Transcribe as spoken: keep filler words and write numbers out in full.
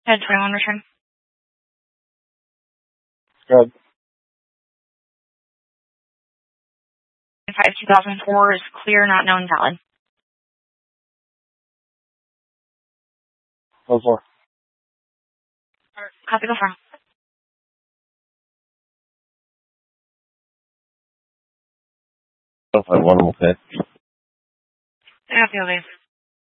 Had twenty-one return. Good. five two thousand four is clear, not known, valid. Go for. Copy, go for. If I want them, okay. I got the